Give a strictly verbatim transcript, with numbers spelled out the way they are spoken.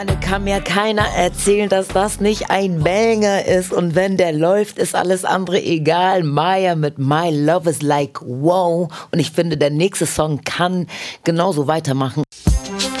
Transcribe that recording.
Da kann mir keiner erzählen, dass das nicht ein Banger ist. Und wenn der läuft, ist alles andere egal. Maya mit My Love is Like Wow. Und ich finde, der nächste Song kann genauso weitermachen.